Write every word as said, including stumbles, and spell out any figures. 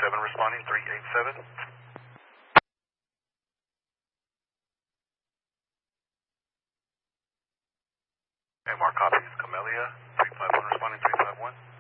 seven responding, three eight seven. A M R copies, Camellia, three five one responding, three five one.